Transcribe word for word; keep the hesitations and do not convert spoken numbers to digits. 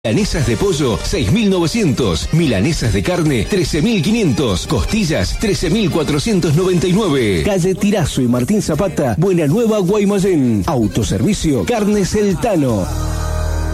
Milanesas de pollo, seis mil novecientos. Milanesas de carne, trece mil quinientos. Costillas, trece mil cuatrocientos noventa y nueve. Calle Tirazo y Martín Zapata, Buena Nueva, Guaymallén. Autoservicio Carnes El Tano.